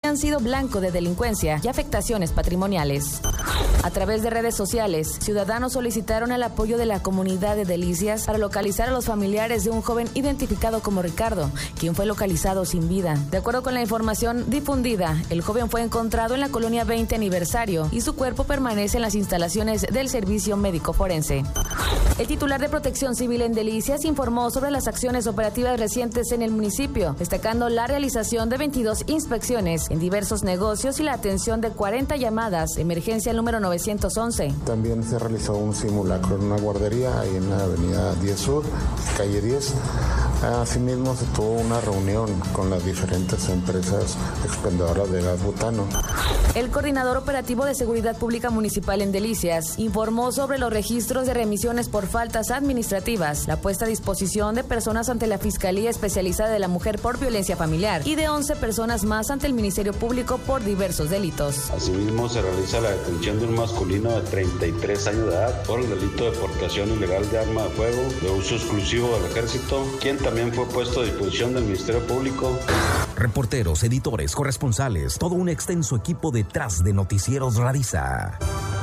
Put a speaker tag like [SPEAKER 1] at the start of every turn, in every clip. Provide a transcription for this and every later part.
[SPEAKER 1] han sido blanco de delincuencia y afectaciones patrimoniales. A través de redes sociales, ciudadanos solicitaron el apoyo de la comunidad de Delicias para localizar a los familiares de un joven identificado como Ricardo, quien fue localizado sin vida. De acuerdo con la información difundida, el joven fue encontrado en la colonia 20 aniversario y su cuerpo permanece en las instalaciones del Servicio Médico Forense. El titular de Protección Civil en Delicias informó sobre las acciones operativas recientes en el municipio, destacando la realización de 22 inspecciones en diversos negocios y la atención de 40 llamadas de emergencia al número 911.
[SPEAKER 2] También se realizó un simulacro en una guardería ahí en la avenida 10 Sur, calle 10. Asimismo, se tuvo una reunión con las diferentes empresas expendedoras de gas butano.
[SPEAKER 1] El coordinador operativo de Seguridad Pública Municipal en Delicias informó sobre los registros de remisiones por faltas administrativas, la puesta a disposición de personas ante la Fiscalía Especializada de la Mujer por Violencia Familiar y de 11 personas más ante el Ministerio Público por diversos delitos.
[SPEAKER 3] Asimismo, se realiza la detención de un masculino de 33 años de edad por el delito de portación ilegal de arma de fuego de uso exclusivo del Ejército, quien también fue puesto a disposición del Ministerio Público.
[SPEAKER 4] Reporteros, editores, corresponsales, todo un extenso equipo detrás de Noticieros Radisa.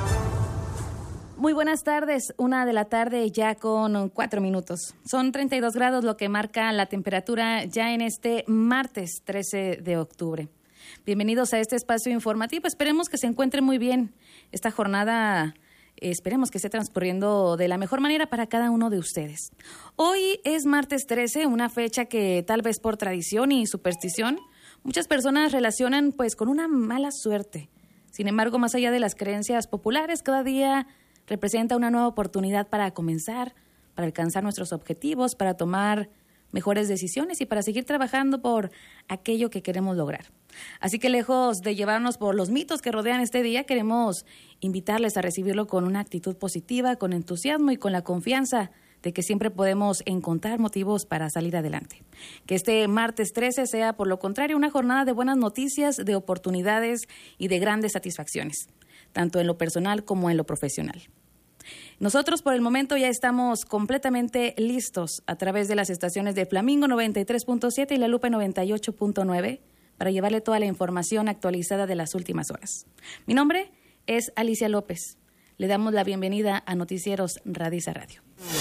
[SPEAKER 1] Muy buenas tardes, 1:00 p.m. ya con 4 minutos. Son 32 grados lo que marca la temperatura ya en este martes 13 de octubre. Bienvenidos a este espacio informativo, esperemos que se encuentren muy bien. Esta jornada esperemos que esté transcurriendo de la mejor manera para cada uno de ustedes. Hoy es martes 13, una fecha que tal vez por tradición y superstición muchas personas relacionan pues con una mala suerte. Sin embargo, más allá de las creencias populares, cada día representa una nueva oportunidad para comenzar, para alcanzar nuestros objetivos, para tomar mejores decisiones y para seguir trabajando por aquello que queremos lograr. Así que lejos de llevarnos por los mitos que rodean este día, queremos invitarles a recibirlo con una actitud positiva, con entusiasmo y con la confianza de que siempre podemos encontrar motivos para salir adelante. Que este martes 13 sea, por lo contrario, una jornada de buenas noticias, de oportunidades y de grandes satisfacciones, tanto en lo personal como en lo profesional. Nosotros por el momento ya estamos completamente listos a través de las estaciones de Flamingo 93.7 y La Lupe 98.9 para llevarle toda la información actualizada de las últimas horas. Mi nombre es Alicia López. Le damos la bienvenida a Noticieros Radisa Radio.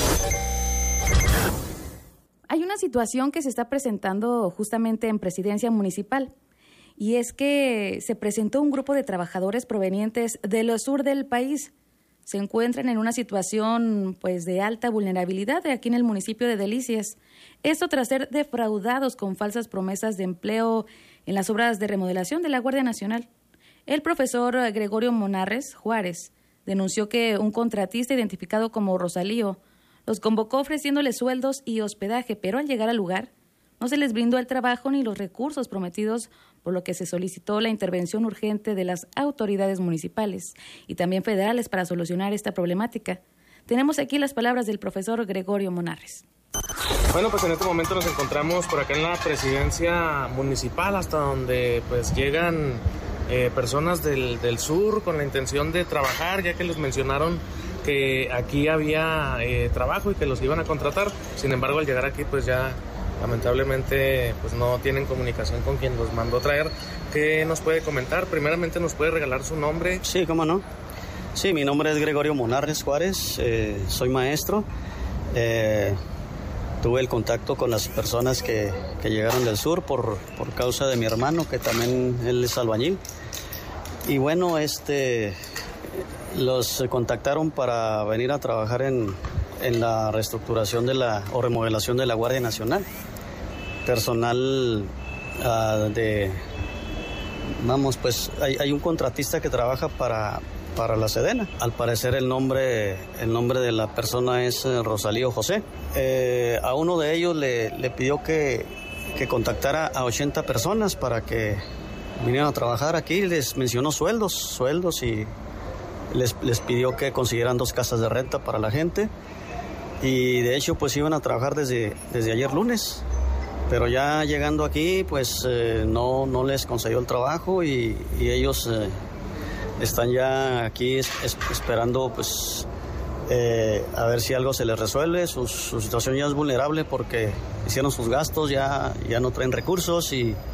[SPEAKER 1] Hay una situación que se está presentando justamente en Presidencia Municipal y es que se presentó un grupo de trabajadores provenientes del sur del país. Se encuentran en una situación pues de alta vulnerabilidad aquí en el municipio de Delicias. Esto tras ser defraudados con falsas promesas de empleo en las obras de remodelación de la Guardia Nacional. El profesor Gregorio Monarres Juárez denunció que un contratista identificado como Rosalío los convocó ofreciéndoles sueldos y hospedaje, pero al llegar al lugar no se les brindó el trabajo ni los recursos prometidos, por lo que se solicitó la intervención urgente de las autoridades municipales y también federales para solucionar esta problemática. Tenemos aquí las palabras del profesor Gregorio Monarres.
[SPEAKER 5] Bueno, pues en este momento nos encontramos por acá en la presidencia municipal, hasta donde pues llegan personas del sur con la intención de trabajar, ya que les mencionaron que aquí había trabajo y que los iban a contratar. Sin embargo, al llegar aquí pues ya lamentablemente pues no tienen comunicación con quien los mandó traer. ¿Qué nos puede comentar? Primeramente, ¿nos puede regalar su nombre?
[SPEAKER 6] Sí, cómo no. Sí, mi nombre es Gregorio Monarres Juárez, soy maestro. Tuve el contacto con las personas que llegaron del sur por causa de mi hermano, que también él es albañil. Y bueno, los contactaron para venir a trabajar en la reestructuración o remodelación de la Guardia Nacional. Personal pues hay un contratista que trabaja para la Sedena. Al parecer el nombre de la persona es Rosalío José. A uno de ellos le pidió que contactara a 80 personas para que vinieran a trabajar aquí. Les mencionó sueldos y les pidió que consiguieran 2 casas de renta para la gente. Y de hecho pues iban a trabajar desde ayer lunes, pero ya llegando aquí pues no les concedió el trabajo y ellos están ya aquí esperando pues a ver si algo se les resuelve. Su situación ya es vulnerable porque hicieron sus gastos, ya no traen recursos y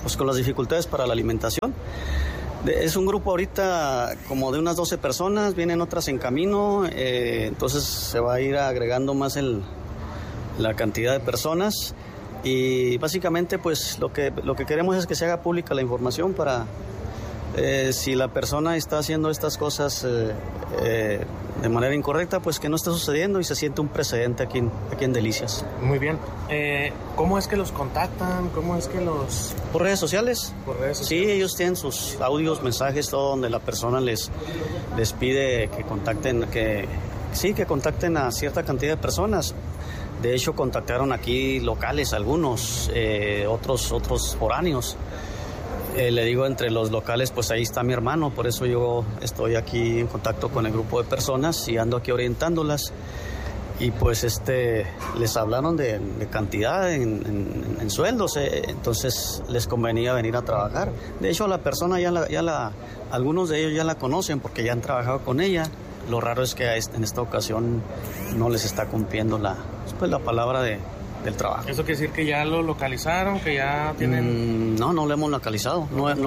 [SPEAKER 6] pues con las dificultades para la alimentación. Es un grupo ahorita como de unas 12 personas, vienen otras en camino, entonces se va a ir agregando más la cantidad de personas y básicamente pues lo que queremos es que se haga pública la información para si la persona está haciendo estas cosas de manera incorrecta, pues que no esté sucediendo y se siente un precedente aquí en Delicias.
[SPEAKER 5] Muy bien. ¿Cómo es que los contactan? ¿Cómo es que los...?
[SPEAKER 6] ¿Por redes sociales?
[SPEAKER 5] Por redes sociales.
[SPEAKER 6] Sí, ellos tienen sus audios, mensajes, todo donde la persona les pide que contacten, que contacten a cierta cantidad de personas. De hecho, contactaron aquí locales algunos, otros foráneos. Le digo, entre los locales, pues ahí está mi hermano, por eso yo estoy aquí en contacto con el grupo de personas y ando aquí orientándolas. Y pues les hablaron de cantidad en sueldos, entonces les convenía venir a trabajar. De hecho, la persona algunos de ellos ya la conocen porque ya han trabajado con ella. Lo raro es que en esta ocasión no les está cumpliendo la palabra del trabajo.
[SPEAKER 5] ¿Eso quiere decir que ya lo localizaron, que ya tienen...?
[SPEAKER 6] No lo hemos localizado.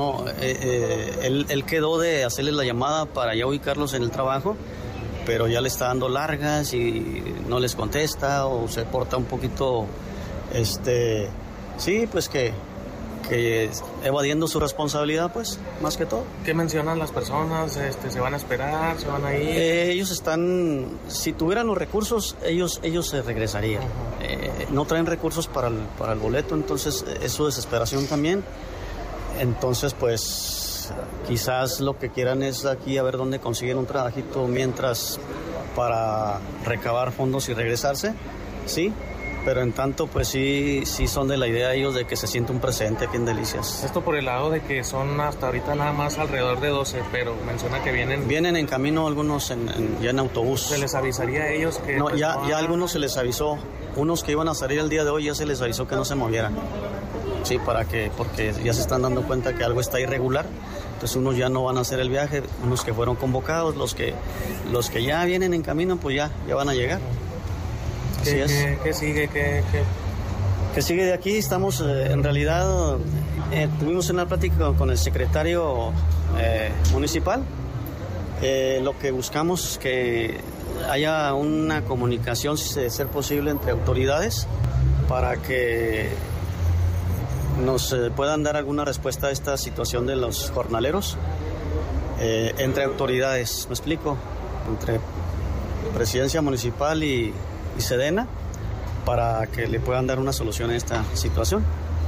[SPEAKER 6] Él quedó de hacerles la llamada para ya ubicarlos en el trabajo, pero ya le está dando largas y no les contesta o se porta un poquito, sí, pues que evadiendo su responsabilidad, pues, más que todo.
[SPEAKER 5] ¿Qué mencionan las personas? ¿Se van a esperar? ¿Se van a ir?
[SPEAKER 6] Ellos están, si tuvieran los recursos, ellos se regresarían. No traen recursos para el boleto, entonces es su desesperación también. Entonces, pues, quizás lo que quieran es aquí a ver dónde consiguen un trabajito mientras para recabar fondos y regresarse, ¿sí? Pero en tanto, pues sí son de la idea ellos de que se siente un precedente aquí en Delicias.
[SPEAKER 5] Esto por el lado de que son hasta ahorita nada más alrededor de 12, pero menciona que vienen...
[SPEAKER 6] Vienen en camino algunos ya en autobús.
[SPEAKER 5] ¿Se les avisaría a ellos que...?
[SPEAKER 6] No, ya a algunos se les avisó. Unos que iban a salir el día de hoy ya se les avisó que no se movieran. Sí, porque ya se están dando cuenta que algo está irregular. Entonces unos ya no van a hacer el viaje, unos que fueron convocados, los que ya vienen en camino, pues ya van a llegar.
[SPEAKER 5] ¿Qué sigue?
[SPEAKER 6] ¿Qué sigue de aquí? Estamos, en realidad, tuvimos una plática con el secretario municipal. Lo que buscamos es que haya una comunicación, si de ser posible, entre autoridades para que nos puedan dar alguna respuesta a esta situación de los jornaleros. Entre autoridades, ¿me explico? Entre Presidencia Municipal y Sedena, para que le puedan dar una solución a esta situación.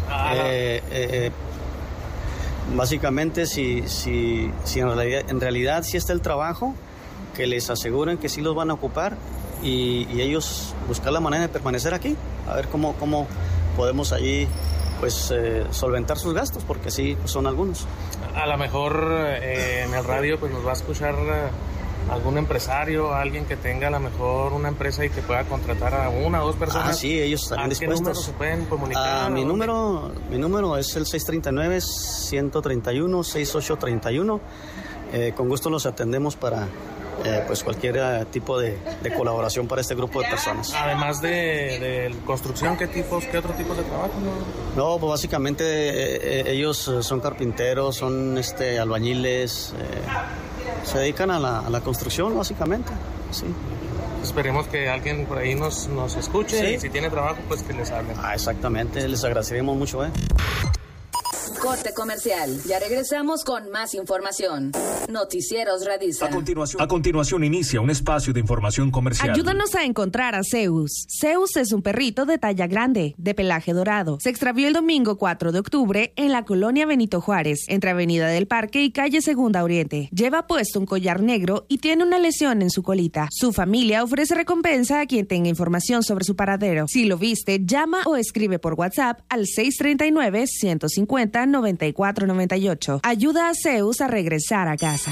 [SPEAKER 6] Básicamente, si en realidad sí está el trabajo, que les aseguren que sí los van a ocupar y ellos buscar la manera de permanecer aquí, a ver cómo podemos ahí pues solventar sus gastos, porque sí, pues, son algunos.
[SPEAKER 5] A lo mejor en el radio pues nos va a escuchar algún empresario, alguien que tenga a lo mejor una empresa y que pueda contratar a una o dos personas.
[SPEAKER 6] Sí, ellos están dispuestos.
[SPEAKER 5] ¿A qué número se pueden comunicar?
[SPEAKER 6] Mi número es el 639-131-6831. Con gusto los atendemos para pues cualquier tipo de colaboración para este grupo de personas.
[SPEAKER 5] Además de construcción, ¿qué otro tipo de trabajo?
[SPEAKER 6] No, pues básicamente ellos son carpinteros, son albañiles, se dedican a la construcción, básicamente, sí.
[SPEAKER 5] Esperemos que alguien por ahí nos escuche, sí. Y si tiene trabajo, pues que les hable.
[SPEAKER 6] Exactamente, les agradeceríamos mucho,
[SPEAKER 7] Corte comercial. Ya regresamos con más información. Noticieros Radisa.
[SPEAKER 4] A continuación inicia un espacio de información comercial.
[SPEAKER 8] Ayúdanos a encontrar a Zeus. Zeus es un perrito de talla grande, de pelaje dorado. Se extravió el domingo 4 de octubre en la colonia Benito Juárez, entre Avenida del Parque y calle Segunda Oriente. Lleva puesto un collar negro y tiene una lesión en su colita. Su familia ofrece recompensa a quien tenga información sobre su paradero. Si lo viste, llama o escribe por WhatsApp al 639-150-9498. Ayuda a Zeus a regresar a casa.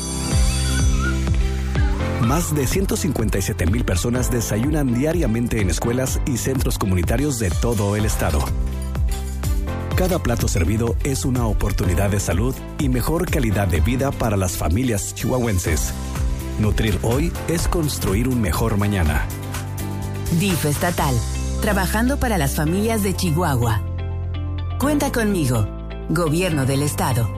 [SPEAKER 4] Más de 157,000 personas desayunan diariamente en escuelas y centros comunitarios de todo el estado. Cada plato servido es una oportunidad de salud y mejor calidad de vida para las familias chihuahuenses. Nutrir hoy es construir un mejor mañana.
[SPEAKER 9] DIF estatal, trabajando para las familias de Chihuahua. Cuenta conmigo. Gobierno del Estado.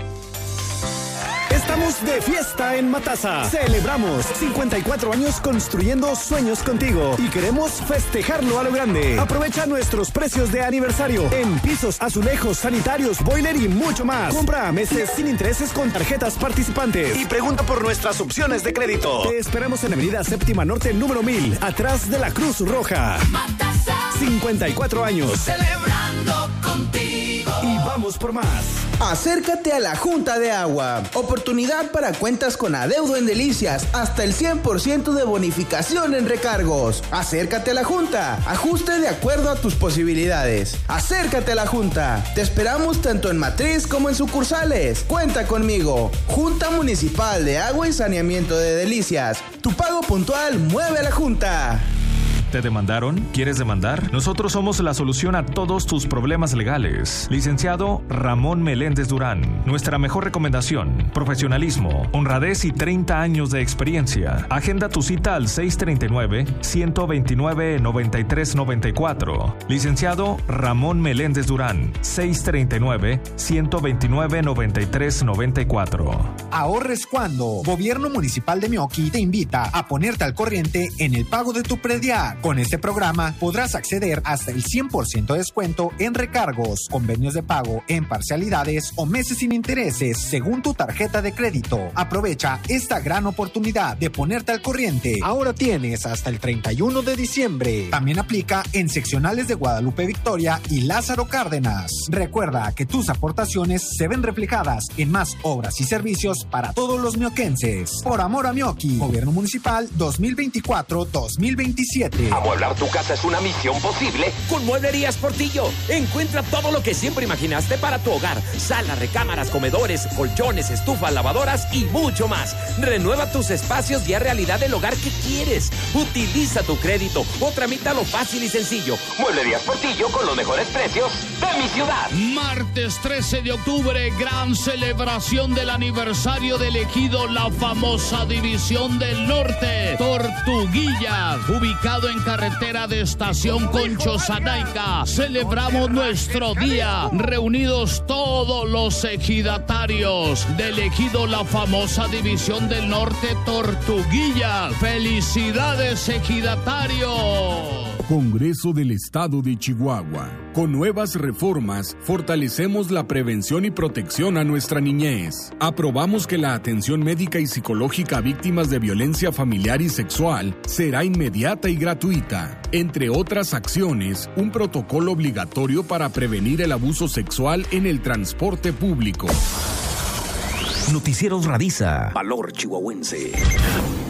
[SPEAKER 10] Estamos de fiesta en Matasa. Celebramos 54 años construyendo sueños contigo y queremos festejarlo a lo grande. Aprovecha nuestros precios de aniversario en pisos, azulejos, sanitarios, boiler y mucho más. Compra a meses sin intereses con tarjetas participantes y pregunta por nuestras opciones de crédito. Te esperamos en Avenida Séptima Norte, número 1000, atrás de la Cruz Roja. Matasa. 54 años.
[SPEAKER 11] Celebrando contigo.
[SPEAKER 10] Y vamos por más.
[SPEAKER 12] Acércate a la Junta de Agua. Oportunidad para cuentas con adeudo en Delicias. Hasta el 100% de bonificación en recargos. Acércate a la Junta. Ajuste de acuerdo a tus posibilidades. Acércate a la Junta. Te esperamos tanto en matriz como en sucursales. Cuenta conmigo. Junta Municipal de Agua y Saneamiento de Delicias. Tu pago puntual mueve a la Junta.
[SPEAKER 13] ¿Te demandaron? ¿Quieres demandar? Nosotros somos la solución a todos tus problemas legales. Licenciado Ramón Meléndez Durán. Nuestra mejor recomendación: profesionalismo, honradez y 30 años de experiencia. Agenda tu cita al 639-129-9394. Licenciado Ramón Meléndez Durán. 639-129-9394.
[SPEAKER 14] Ahorres cuando. Gobierno Municipal de Meoqui te invita a ponerte al corriente en el pago de tu predial. Con este programa podrás acceder hasta el 100% de descuento en recargos, convenios de pago en parcialidades o meses sin intereses según tu tarjeta de crédito. Aprovecha esta gran oportunidad de ponerte al corriente. Ahora tienes hasta el 31 de diciembre. También aplica en seccionales de Guadalupe Victoria y Lázaro Cárdenas. Recuerda que tus aportaciones se ven reflejadas en más obras y servicios para todos los mioquenses. Por amor a Meoqui, Gobierno Municipal 2024-2027.
[SPEAKER 15] Amueblar tu casa es una misión posible con Mueblerías Portillo. Encuentra todo lo que siempre imaginaste para tu hogar: sala, recámaras, comedores, colchones, estufas, lavadoras y mucho más. Renueva tus espacios y haz realidad el hogar que quieres. Utiliza tu crédito o tramítalo fácil y sencillo. Mueblerías Portillo, con los mejores precios de mi ciudad.
[SPEAKER 16] Martes 13 de octubre, gran celebración del aniversario del ejido La Famosa División del Norte. Tortuguillas, ubicado en carretera de Estación Conchos Anaica. Celebramos nuestro día, reunidos todos los ejidatarios del ejido La Famosa División del Norte, Tortuguillas. ¡Felicidades, ejidatarios!
[SPEAKER 17] Congreso del Estado de Chihuahua. Con nuevas reformas, fortalecemos la prevención y protección a nuestra niñez. Aprobamos que la atención médica y psicológica a víctimas de violencia familiar y sexual será inmediata y gratuita. Entre otras acciones, un protocolo obligatorio para prevenir el abuso sexual en el transporte público.
[SPEAKER 18] Noticieros Radisa. Valor chihuahuense.